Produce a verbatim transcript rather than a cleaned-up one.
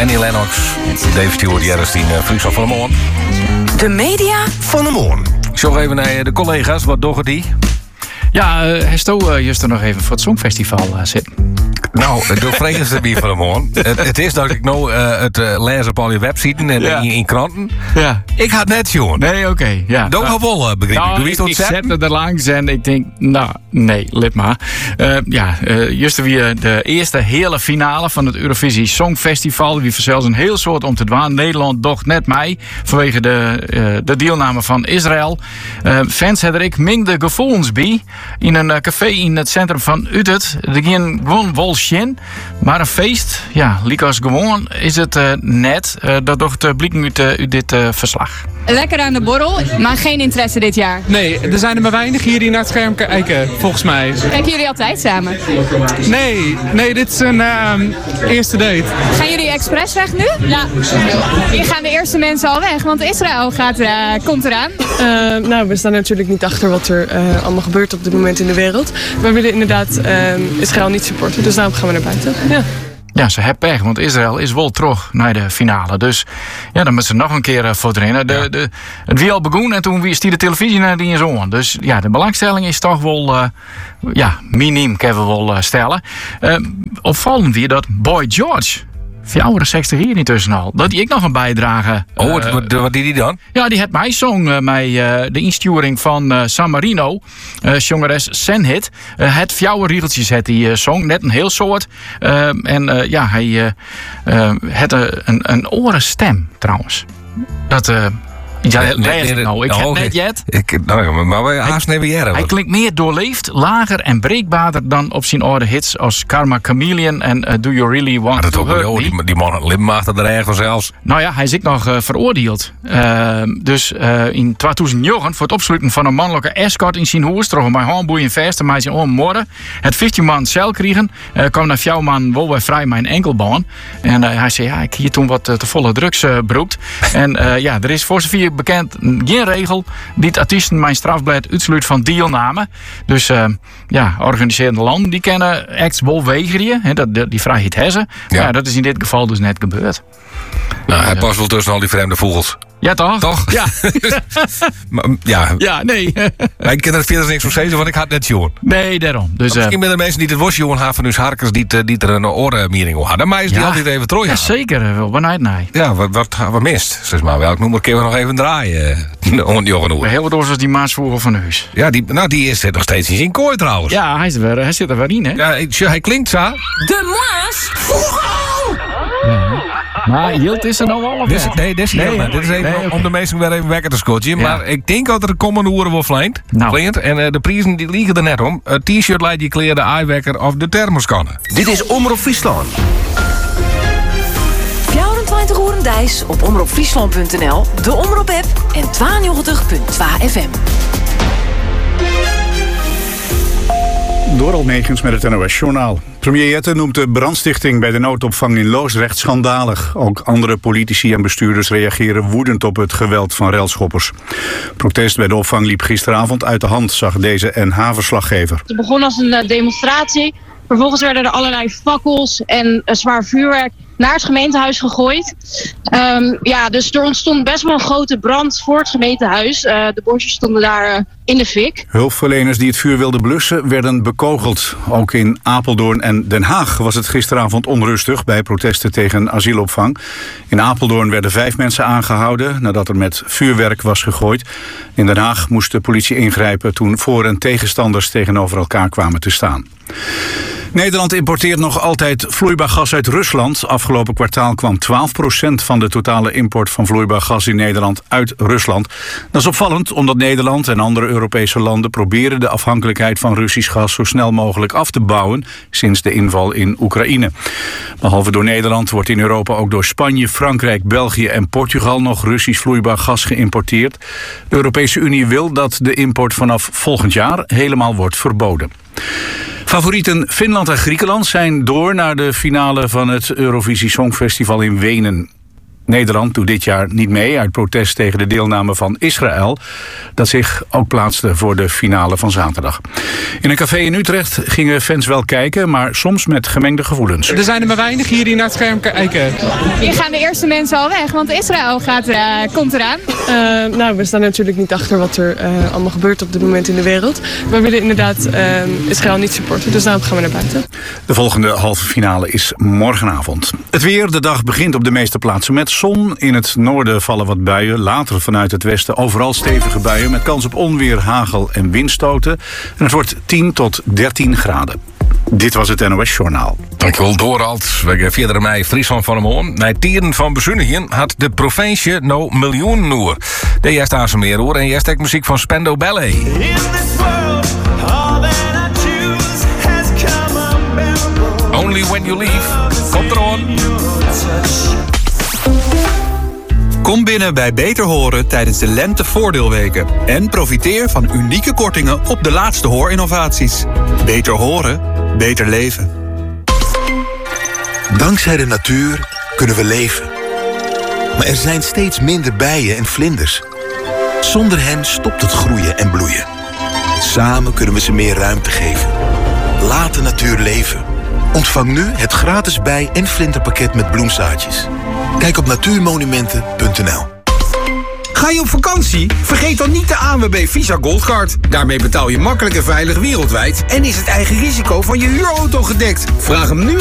Annie Lennox, Dave Stewart, Jerstien, uh, Friesland van de Moorn. De media van de Moorn. Ik zorg even naar de collega's, wat doggen die? Ja, uh, hij stond uh, juist er nog even voor het Songfestival uh, zitten. Nou, de vreemdste bier van de morgen. Het, het is dat ik nou uh, het uh, lees op al je websites en ja. in, in kranten. Ja. Ik had net, jongen. Nee, oké. Okay, ja. Doe nou, wel, uh, begreep nou, ik. Doe ik, ik zette er langs en ik denk, nou, nee, let maar. Uh, ja, uh, juist weer de eerste hele finale van het Eurovisie Songfestival. Wie zelfs een heel soort om te dwaan. Nederland docht net mij vanwege de, uh, de deelname van Israël. Uh, fans hadden ik mingde gevoelens bij in een uh, café in het centrum van Utrecht. Er ging gewoon wel shin, maar een feest, ja, liek als gewoon is het uh, net. Uh, dat docht uh, blikken uit, uh, uit dit uh, verslag. Lekker aan de borrel, maar geen interesse dit jaar. Nee, er zijn er maar weinig hier die naar het scherm kijken, volgens mij. Kijken jullie altijd samen? Nee, nee, dit is een uh, eerste date. Gaan jullie expres weg nu? Ja. Hier gaan de eerste mensen al weg, want Israël gaat, uh, komt eraan. Uh, nou, we staan natuurlijk niet achter wat er uh, allemaal gebeurt op dit moment in de wereld. We willen inderdaad uh, Israël niet supporten, dus daarom gaan we naar buiten. Ja. Ja, ze hebben pech, want Israël is wel terug naar de finale. Dus ja, dan moeten ze nog een keer uh, voor trainen. De, de, het wie al begon en toen is die de televisie naar die is on. Dus ja, de belangstelling is toch wel uh, ja, miniem, kunnen we wel uh, stellen. Uh, opvallend weer dat Boy George, vijfenzestig hier niet tussen al, dat die ik nog een bijdrage. Oh, uh, wat, wat, wat die die dan? Ja, die had mij zong uh, mij uh, de insturing van uh, San Marino, uh, zangeres Senhit. Uh, het fjouwe riegeltjes het die uh, zong, net een heel soort. Uh, en uh, ja, hij uh, uh, had uh, een, een orenstem trouwens. Dat uh, ja, nee, nee, nee, nou, ik heb oh, net jet. Ik, nou, maar wij haast nemen jaren. Hij klinkt meer doorleefd, lager en breekbaarder dan op zijn oude hits als Karma Chameleon en uh, Do You Really Want maar to Hurt Me. Die, die man Limmacht er ergens zelfs. Nou ja, hij is ik nog uh, veroordeeld. Uh, dus uh, in tweeduizend negen voor het opsluiten van een mannelijke escort in zijn huis, trokken mijn handboeien vast en mij zijn onmoorden. Het vijftien man cel kregen, uh, kwam naar vier man wel weer vrij mijn enkelbaan. En uh, hij zei, ja, ik hier toen wat uh, te volle drugs uh, broekt. En uh, ja, er is voor zover bekend geen regel die het artiesten mijn strafblad uitsluit van deelname. Dus uh, ja, organiserende landen die kennen acts wel weigeren, hè, dat, die vrijheid hebben. Ja. Maar ja, dat is in dit geval dus net gebeurd. Nou, hij past wel tussen al die vreemde vogels. Ja, toch? Toch? Ja. maar, ja. Ja, nee. Maar ik ken er verder niks van zeggen, want ik had net jongen. Nee, daarom. Dus, misschien uh, ben er mensen die het was jongen hebben van hun harkers die, die er een orenmiering hadden. Maar is die ja, altijd even trooi. Ja, zeker. Wel benijd naar. Ja, wat, wat, wat mist? Zeg maar, welk nummer kunnen we nog even draaien? Heel wat zoals die Maas vroeger van Heus. Ja, die, nou, die is nog steeds in zijn kooi trouwens. Ja, hij, is er, hij zit er wel in, hè? Ja, hij klinkt zo. De Maas ja. Maar Jilt is er nou al of dit is, Nee, dit is nee, nee, Dit is even nee, okay. om de mensen weer even wekker te scotchen. Ja. Maar ik denk dat er de komende uren wel vlijnt. Nou. En uh, de prijzen die liggen er net om. Een t-shirt leidt je kleren, de eyewekker of de thermoskanne. Dit is Omroep Friesland. vierentwintig uur Dijs op omroep friesland punt n l, de Omroep-app en tweeënnegentig punt twee F M. Doral Megens met het N O S-journaal. Premier Jette noemt de brandstichting bij de noodopvang in Loosdrecht schandalig. Ook andere politici en bestuurders reageren woedend op het geweld van relschoppers. Protest bij de opvang liep gisteravond uit de hand, zag deze N H-verslaggever. Het begon als een demonstratie. Vervolgens werden er allerlei fakkels en zwaar vuurwerk naar het gemeentehuis gegooid. Um, ja, dus er ontstond best wel een grote brand voor het gemeentehuis. Uh, de bosjes stonden daar uh, in de fik. Hulpverleners die het vuur wilden blussen werden bekogeld. Ook in Apeldoorn en Den Haag was het gisteravond onrustig bij protesten tegen asielopvang. In Apeldoorn werden vijf mensen aangehouden nadat er met vuurwerk was gegooid. In Den Haag moest de politie ingrijpen toen voor- en tegenstanders tegenover elkaar kwamen te staan. Nederland importeert nog altijd vloeibaar gas uit Rusland. Afgelopen kwartaal kwam twaalf procent van de totale import van vloeibaar gas in Nederland uit Rusland. Dat is opvallend omdat Nederland en andere Europese landen proberen de afhankelijkheid van Russisch gas zo snel mogelijk af te bouwen sinds de inval in Oekraïne. Behalve door Nederland wordt in Europa ook door Spanje, Frankrijk, België en Portugal nog Russisch vloeibaar gas geïmporteerd. De Europese Unie wil dat de import vanaf volgend jaar helemaal wordt verboden. Favorieten Finland en Griekenland zijn door naar de finale van het Eurovisie Songfestival in Wenen. Nederland doet dit jaar niet mee uit protest tegen de deelname van Israël, dat zich ook plaatste voor de finale van zaterdag. In een café in Utrecht gingen fans wel kijken, maar soms met gemengde gevoelens. Er zijn er maar weinig hier die naar het scherm kijken. Hier gaan de eerste mensen al weg, want Israël gaat, uh, komt eraan. Uh, nou, we staan natuurlijk niet achter wat er uh, allemaal gebeurt op dit moment in de wereld. We willen inderdaad uh, Israël niet supporten, dus daarom gaan we naar buiten. De volgende halve finale is morgenavond. Het weer, de dag begint op de meeste plaatsen met zon. In het noorden vallen wat buien, later vanuit het westen overal stevige buien met kans op onweer, hagel en windstoten. En het wordt tien tot dertien graden. Dit was het N O S Journaal. Dankjewel, Dorald. We gaan verder met Friesland van de Moon. Na tieren van bezuinigingen had de provincie nou miljoen noer. De eerste aan meer hoor en eerst muziek van Spandau Ballet. Only When You Leave. Komt eraan. Kom binnen bij Beter Horen tijdens de Lente-voordeelweken. En profiteer van unieke kortingen op de laatste hoorinnovaties. Beter horen, beter leven. Dankzij de natuur kunnen we leven. Maar er zijn steeds minder bijen en vlinders. Zonder hen stopt het groeien en bloeien. Samen kunnen we ze meer ruimte geven. Laat de natuur leven. Ontvang nu het gratis bij- en vlinderpakket met bloemzaadjes. Kijk op natuurmonumenten punt n l. Ga je op vakantie? Vergeet dan niet de A N W B Visa Goldcard. Daarmee betaal je makkelijk en veilig wereldwijd en is het eigen risico van je huurauto gedekt. Vraag hem nu